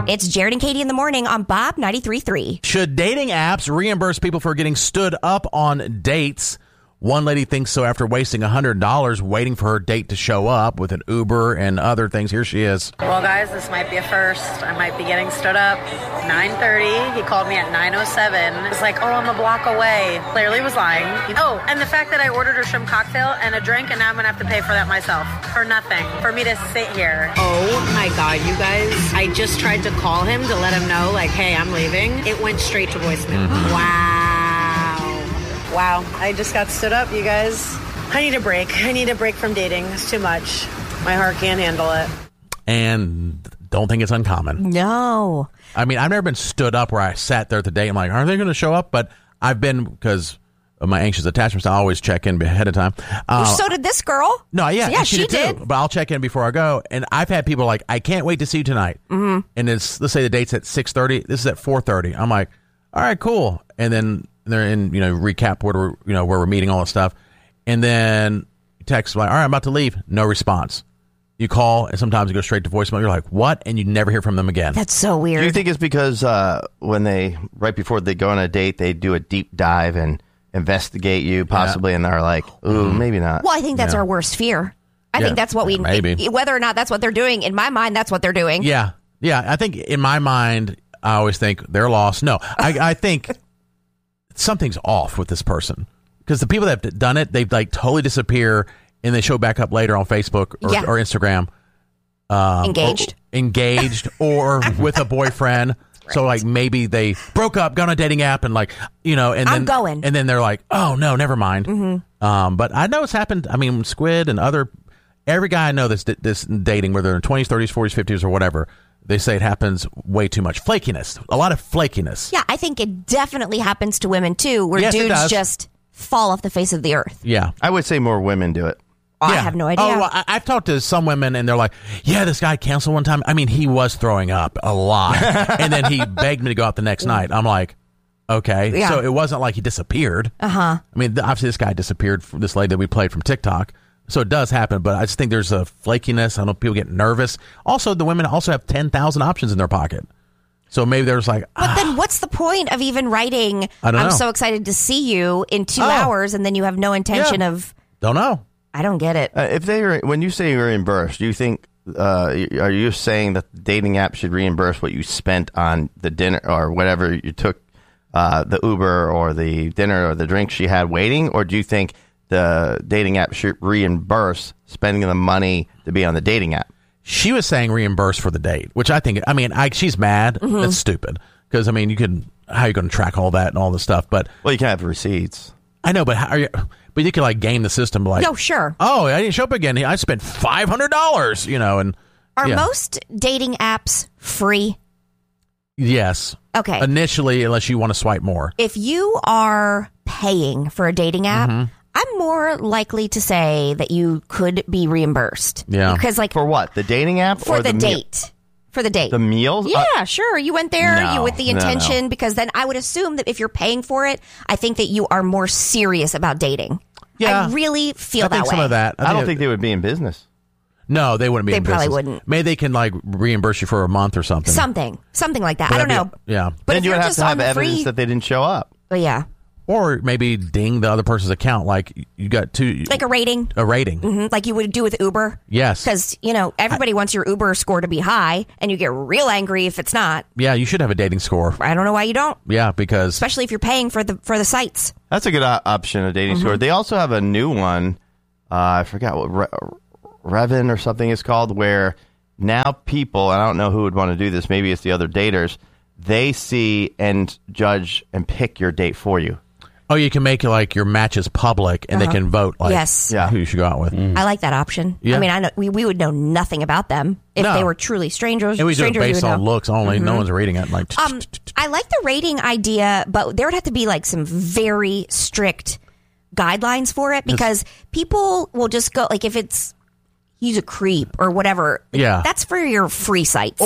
It's Jared and Katie in the morning on Bob 93.3. Should dating apps reimburse people for getting stood up on dates? One lady thinks so after wasting $100 waiting for her date to show up with an Uber and other things. Here she is. Well, guys, this might be a first. I might be getting stood up. 9:30. He called me at 9:07. It's like, oh, I'm a block away. Clearly was lying. Oh, and the fact that I ordered a shrimp cocktail and a drink, and now I'm going to have to pay for that myself. For nothing. For me to sit here. Oh, my God, you guys. I just tried to call him to let him know, like, hey, I'm leaving. It went straight to voicemail. Wow, I just got stood up, you guys. I need a break. I need a break from dating. It's too much. My heart can't handle it. And don't think it's uncommon. No. I mean, I've never been stood up where I sat there at the date. I'm like, are they going to show up? But I've been, because of my anxious attachments, I always check in ahead of time. So did this girl. No, yeah, she did. Too, but I'll check in before I go. And I've had people like, I can't wait to see you tonight. Mm-hmm. And it's, let's say the date's at 6:30. This is at 4:30. I'm like, all right, cool. And then they're in, recap where we're meeting, all that stuff. And then you text like, all right, I'm about to leave. No response. You call and sometimes it goes straight to voicemail. You're like, what? And you never hear from them again. That's so weird. Do you think it's because right before they go on a date, they do a deep dive and investigate you possibly, and they're like, ooh, maybe not. Well, I think that's our worst fear. I think that's what whether or not that's what they're doing, in my mind, that's what they're doing. Yeah. Yeah. I think in my mind, I always think they're lost. No, I think something's off with this person, because the people that have done it, they like totally disappear and they show back up later on Facebook or Instagram. Engaged or with a boyfriend. Right. So like maybe they broke up, got on a dating app, and like, and then they're like, oh no, never mind. Mm-hmm. But I know it's happened. I mean, Squid and every guy I know this dating, whether they're in 20s, 30s, 40s, 50s or whatever, they say it happens way too much. Flakiness. A lot of flakiness. Yeah, I think it definitely happens to women, too, where dudes just fall off the face of the earth. Yeah. I would say more women do it. Oh, yeah. I have no idea. Oh, well, I've talked to some women, and they're like, yeah, this guy canceled one time. I mean, he was throwing up a lot. And then he begged me to go out the next night. I'm like, okay. Yeah. So it wasn't like he disappeared. Uh-huh. I mean, obviously this guy disappeared from this lady that we played from TikTok. So it does happen, but I just think there's a flakiness. I know people get nervous. Also, the women also have 10,000 options in their pocket. So maybe there's like... But then what's the point of even writing, I'm so excited to see you in 2 hours, and then you have no intention of... Don't know. I don't get it. When you say reimbursed, do you think... are you saying that the dating app should reimburse what you spent on the dinner or whatever you took, the Uber or the dinner or the drink she had waiting? Or do you think the dating app should reimburse spending the money to be on the dating app? She was saying reimburse for the date, which I think, she's mad. Mm-hmm. That's stupid. Because, how are you going to track all that and all this stuff? But well, you can have receipts. I know, but but you can like game the system. Like, no, sure. Oh, I didn't show up again. I spent $500, and. Are most dating apps free? Yes. Okay. Initially, unless you want to swipe more. If you are paying for a dating app, mm-hmm. I'm more likely to say that you could be reimbursed. Yeah. Because for what? The dating app for the date? For the date. The meals? Yeah, sure. You went there with the intention, because then I would assume that if you're paying for it, I think that you are more serious about dating. Yeah. I really feel that way. Some of that. I don't think they would be in business. No, they wouldn't be in business. They probably wouldn't. Maybe they can reimburse you for a month or something. Something like that. I don't know. Yeah. But then you would have to have evidence that they didn't show up. Oh, yeah. Or maybe ding the other person's account, like you got two... Like a rating. A rating. Mm-hmm. Like you would do with Uber. Yes. Because, everybody wants your Uber score to be high, and you get real angry if it's not. Yeah, you should have a dating score. I don't know why you don't. Yeah, because... Especially if you're paying for the sites. That's a good option, a dating score. They also have a new one, I forgot what, Revin or something is called, where now people, and I don't know who would want to do this, maybe it's the other daters, they see and judge and pick your date for you. Oh, you can make your matches public, and they can vote who you should go out with. I like that option. Yeah. I mean, I know we would know nothing about them if they were truly strangers. And we do it based on looks only. Mm-hmm. No one's reading it. I like the rating idea, but there would have to be some very strict guidelines for it, because people will just go if it's he's a creep or whatever. Yeah, that's for your free sites.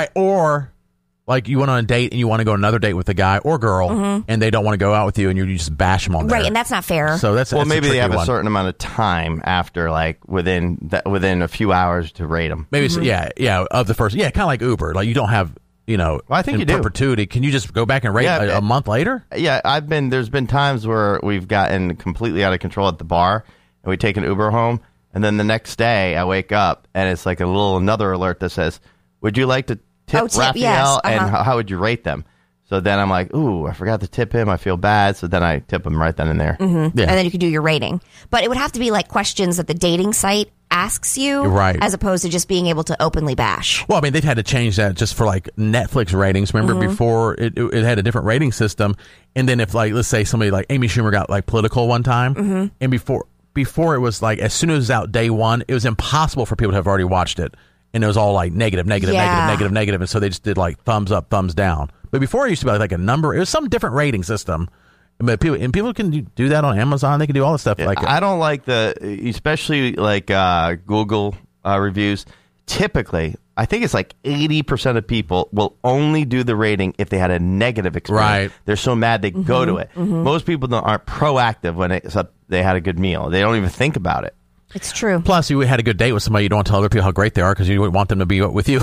Or you went on a date and you want to go on another date with a guy or girl, and they don't want to go out with you, and you just bash them on there. Right, and that's not fair. So that's maybe they have a certain amount of time after, within a few hours to rate them. Maybe of the first, kind of like Uber. You don't have Well, I think in you do. perpetuity. Can you just go back and rate a month later? Yeah, there's been times where we've gotten completely out of control at the bar, and we take an Uber home, and then the next day I wake up, and it's like another alert that says, would you like to tip Raphael? Yes. And how would you rate them? So then I'm like, ooh, I forgot to tip him. I feel bad. So then I tip him right then and there. Mm-hmm. Yeah. And then you could do your rating. But it would have to be like questions that the dating site asks you, right, as opposed to just being able to openly bash. Well, I mean, they've had to change that just for like Netflix ratings. Remember before it had a different rating system. And then if like, let's say somebody like Amy Schumer got like political one time, and before it was like, as soon as it was out day one, it was impossible for people to have already watched it. And it was all like negative. And so they just did like thumbs up, thumbs down. But before it used to be like a number. It was some different rating system. But people can do that on Amazon. They can do all this stuff. Like I don't like especially like Google reviews. Typically, I think it's like 80% of people will only do the rating if they had a negative experience. Right. They're so mad they go to it. Most people aren't proactive when they had a good meal. They don't even think about it. It's true. Plus, you had a good date with somebody. You don't want to tell other people how great they are because you want them to be with you. Well,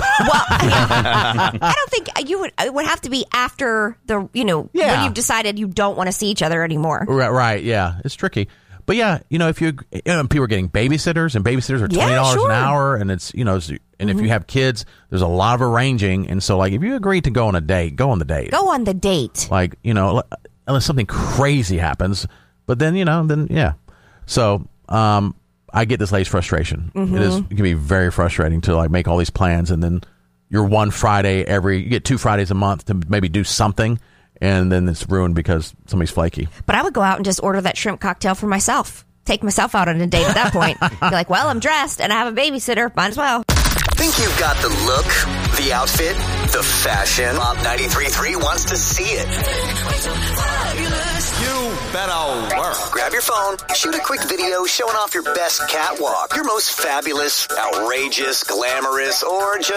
I don't think you would. It would have to be after when you've decided you don't want to see each other anymore. Right. Yeah, it's tricky. But yeah, if people are getting babysitters, and babysitters are $20 an hour, and it's and if you have kids, there's a lot of arranging, and so like if you agree to go on a date, go on the date. Go on the date. Like unless something crazy happens, but then yeah. So I get this lady's frustration. It can be very frustrating to like make all these plans, and then you're one Friday you get 2 Fridays a month to maybe do something, and then it's ruined because somebody's flaky. But I would go out and just order that shrimp cocktail for myself. Take myself out on a date at that point. Be like, well, I'm dressed and I have a babysitter. Might as well. Think you've got the look, the outfit, the fashion? Bob 93.3 wants to see it. You better work. Grab your phone, shoot a quick video showing off your best catwalk, your most fabulous, outrageous, glamorous, or just